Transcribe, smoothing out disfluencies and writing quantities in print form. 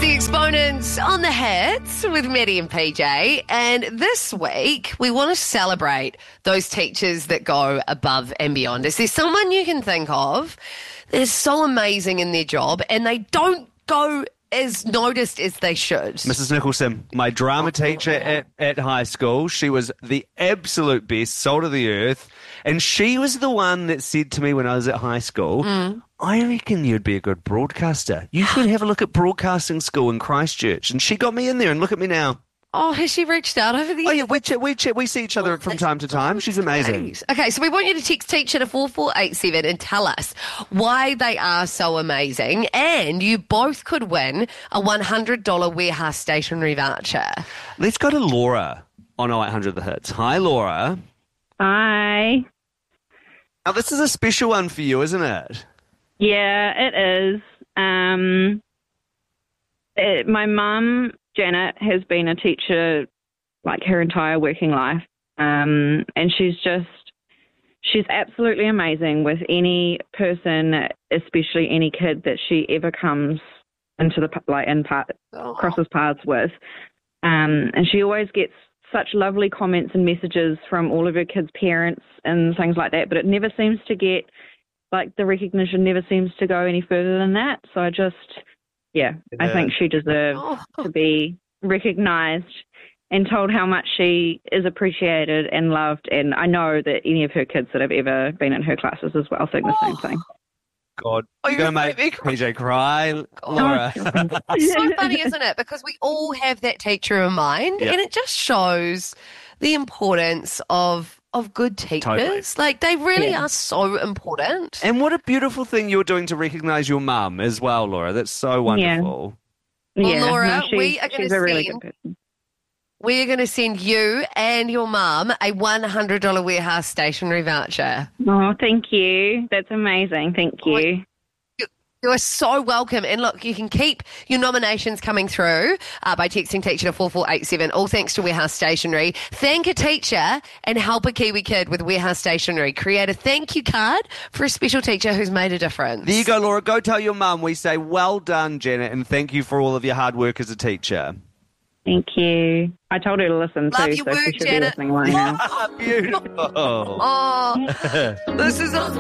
The Exponents on the Hits with Maddie and PJ. And this week, we want to celebrate those teachers that go above and beyond. Is there someone you can think of that is so amazing in their job and they don't go as noticed as they should? Mrs. Nicholson, my drama teacher at high school, she was the absolute best, salt of the earth, and she was the one that said to me when I was at high school, I reckon you'd be a good broadcaster. You should have a look at broadcasting school in Christchurch. And she got me in there, and look at me now. Oh, has she reached out over the years? Oh, yeah, we chat. We see each other from time to time. She's amazing. Great. Okay, so we want you to text teacher to 4487 and tell us why they are so amazing. And you both could win a $100 Warehouse stationery voucher. Let's go to Laura on 0800 The Hits. Hi, Laura. Hi. Now, this is a special one for you, isn't it? Yeah, it is. My mum, Janet, has been a teacher like her entire working life. And she's absolutely amazing with any person, especially any kid that she ever comes into crosses paths with. And she always gets such lovely comments and messages from all of her kids' parents and things like that, but it never seems to get, the recognition never seems to go any further than that. So I think she deserves to be recognised and told how much she is appreciated and loved. And I know that any of her kids that have ever been in her classes as well think the same thing. God, you're going to make PJ cry, Laura. It's so funny, isn't it? Because we all have that teacher in mind, and it just shows the importance of good teachers. Totally. They really are so important. And what a beautiful thing you're doing to recognise your mum as well, Laura. That's so wonderful. Well, Laura, she's a really good person. We are going to send you and your mum a $100 Warehouse stationery voucher. Oh, thank you. That's amazing. Thank you. You are so welcome. And look, you can keep your nominations coming through by texting teacher to 4487, all thanks to Warehouse Stationery. Thank a teacher and help a Kiwi kid with Warehouse Stationery. Create a thank you card for a special teacher who's made a difference. There you go, Laura. Go tell your mum we say well done, Janet, and thank you for all of your hard work as a teacher. Thank you. I told her to listen Love too, your so work, she should Janet. be listening right now. Beautiful. Oh, this is